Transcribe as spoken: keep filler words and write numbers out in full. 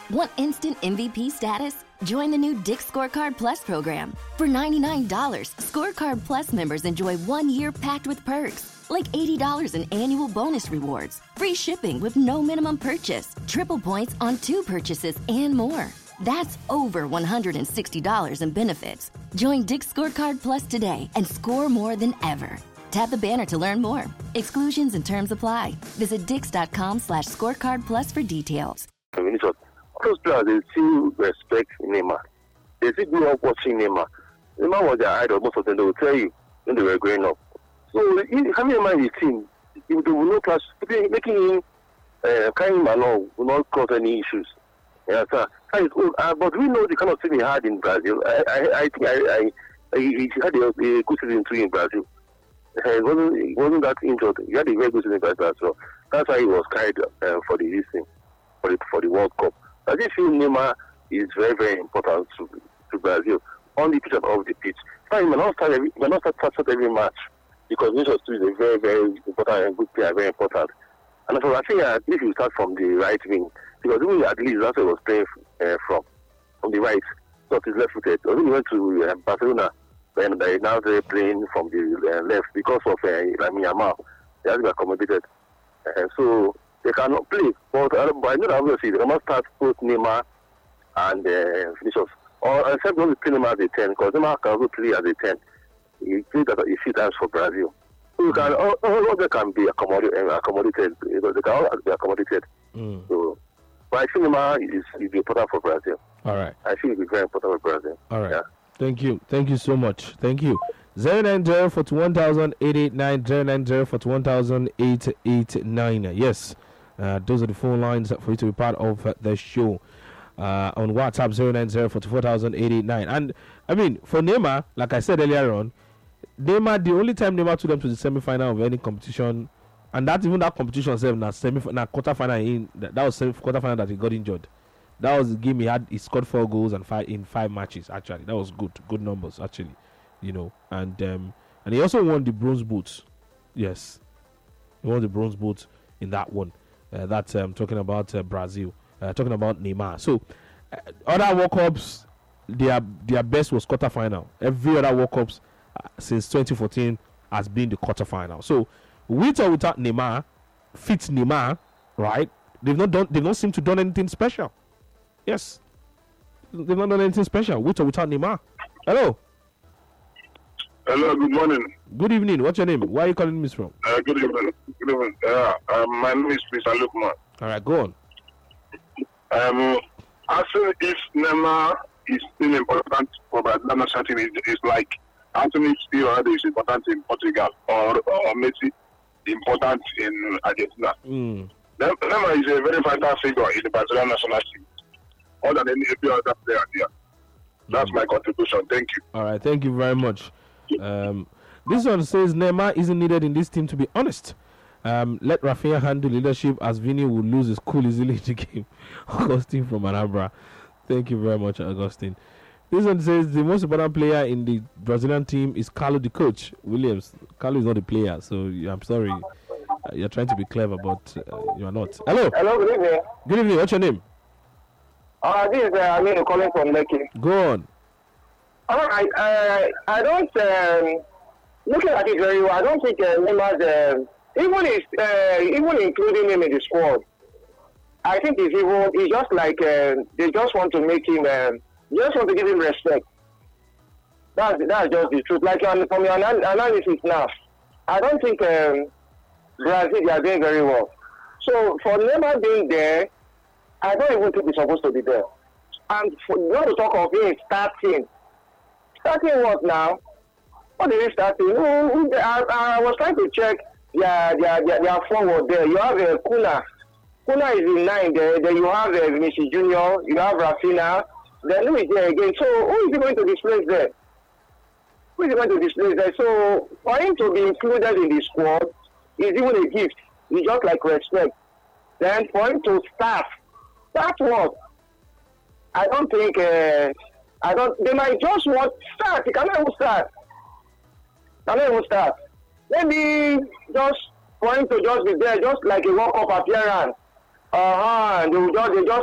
Want instant M V P status? Join the new Dick's Scorecard Plus program. For ninety-nine dollars, Scorecard Plus members enjoy one year packed with perks, like eighty dollars in annual bonus rewards, free shipping with no minimum purchase, triple points on two purchases, and more. That's over one hundred sixty dollars in benefits. Join Dick's Scorecard Plus today and score more than ever. Tap the banner to learn more. Exclusions and terms apply. Visit dix.com slash scorecard plus for details. Those players, they still respect Neymar. They still grew up watching Neymar. Neymar was their idol. Most of them, they will tell you when they were growing up. So, having Neymar in the team, they will not clash. Making him, uh, carrying him along will not cause any issues. Yeah, sir. Uh, but we know the kind of team he had in Brazil. I, I, I think I, I, he had a, a good season too in Brazil. Uh, it wasn't, it wasn't that injured. He had a very good season in Brazil as well. That's why he was carried uh, for the season, for the, for the World Cup. I just feel Neymar is very, very important to, to Brazil on the pitch and off the pitch. So he may not start every, may not start, start every match because Vinicius too is a very, very important and good player, very important. And so I think uh, if you start from the right wing, because even at least that's where he was playing uh, from, from the right, not his left footed. When he went to uh, Barcelona, then they now they're playing from the uh, left because of uh, Lamine Yamal. They have to be accommodated. Uh, so they cannot play. But, uh, but I know that obviously they must start both Neymar and uh, Vinicius. Or except only play Neymar as a ten, because Neymar can also play as a ten. He played as a few times for Brazil. So you can, all, all of them can be accommodated, accommodated because they can all be accommodated. Mm. So, but I think Neymar is, is important for Brazil. All right. I think it's very important for Brazil. All right. Yeah. Thank you. Thank you so much. Thank you. zero nine zero four one thousand eight eight nine zero nine zero four one thousand eight eight nine. Yes. Uh, those are the phone lines for you to be part of uh, the show. Uh, on WhatsApp zero nine zero four four thousand eight eight nine. And I mean, for Neymar, like I said earlier on, Neymar, the only time Neymar took them to the semi-final of any competition, and that even that competition itself, na semi, na quarter-final in that, that was quarter-final that he got injured. That was the game he had. He scored four goals and five in five matches. Actually, that was good, good numbers actually, you know. And um, and he also won the bronze boots. Yes, he won the bronze boots in that one. Uh, that's um, talking about uh, Brazil. Uh, talking about Neymar. So uh, other World Cups, their their best was quarter-final. Every other World Cups uh, since twenty fourteen has been the quarter-final. So with or without Neymar, fit Neymar, right? They've not done. They've not seemed to done anything special. Yes, they've not done anything special with or without Neymar. Hello. Hello. Good morning. Good evening. What's your name? Where are you calling me from? Uh, good evening. Good evening. Uh, uh, my name is Mister Lukman. All right, go on. Um, asking if Neymar is still important for Brazil national team is, is like Anthony still is important in Portugal or or Messi important in Argentina. Mm. Neymar is a very vital figure in the Brazilian national team, more than any other player there. That's mm. my contribution. Thank you. All right, thank you very much. Um, this one says Neymar isn't needed in this team, to be honest. Um, let Rafinha handle leadership as Vini will lose his cool easily in the game. Augustine from Anambra. Thank you very much, Augustine. This one says the most important player in the Brazilian team is Carlo, the coach. Williams. Carlo is not a player, so I'm sorry. Uh, you're trying to be clever, but uh, you are not. Hello. Hello, good evening. Good evening. What's your name? Uh, this is uh, Aminu calling from Lekki. Go on. All right. Uh, I don't, um, looking at it very well, I don't think uh, Neymar's, uh, even, is, uh, even including him in the squad, I think it's even, it's just like uh, they just want to make him, uh, just want to give him respect. That's, that's just the truth. Like um, from your anal- analysis now, I don't think um, Brazil, they are doing very well. So for Neymar being there, I don't even think he's supposed to be there. And for, not to talk of him starting. Starting what now? What is he starting? I, I was trying to check their, their, their, their forward there. You have uh, Kuna. Kuna is in nine there. Then you have uh, Vinicius Junior. You have Rafinha. Then who is there again? So who is he going to displace there? Who is he going to displace there? So for him to be included in the squad is even a gift. It's just like respect. Then for him to start, start what? I don't think, uh, I don't, they might just want start. He cannot even start. Cannot even start. Maybe just for him to just be there, just like a World Cup appearance. Uh-huh. They will just, they just